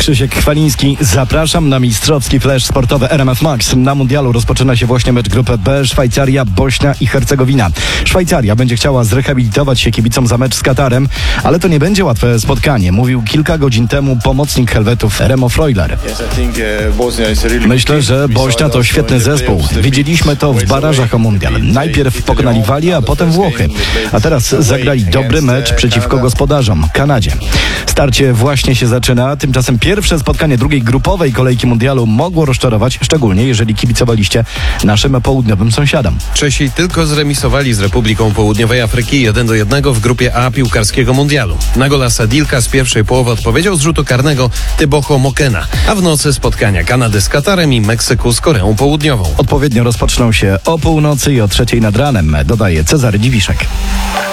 Krzysiek Chwaliński. Zapraszam na mistrzowski flash sportowy RMF Max. Na mundialu rozpoczyna się właśnie mecz grupy B. Szwajcaria, Bośnia i Hercegowina. Szwajcaria będzie chciała zrehabilitować się kibicom za mecz z Katarem, ale to nie będzie łatwe spotkanie, mówił kilka godzin temu pomocnik Helwetów Remo Freuler. Myślę, że Bośnia to świetny zespół. Widzieliśmy to w barażach o mundial. Najpierw pokonali Walię, a potem Włochy. A teraz zagrali dobry mecz przeciwko gospodarzom, Kanadzie. Starcie właśnie się zaczyna, tymczasem pierwsze spotkanie drugiej grupowej kolejki mundialu mogło rozczarować, szczególnie jeżeli kibicowaliście naszym południowym sąsiadom. Czesi tylko zremisowali z Republiką Południowej Afryki 1-1 w grupie A piłkarskiego mundialu. Na gola Sadilka z pierwszej połowy odpowiedział z rzutu karnego Tyboho Mokena, a w nocy spotkania Kanady z Katarem i Meksyku z Koreą Południową. Odpowiednio rozpoczną się o północy i o 3:00 nad ranem, dodaje Cezary Dziwiszek.